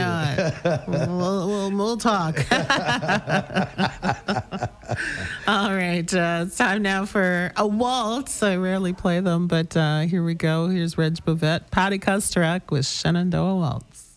not? We'll talk. All right. It's time now for a waltz. I rarely play them, but here we go. Here's Reg Bovett, Patty Kostarak with Shenandoah Waltz.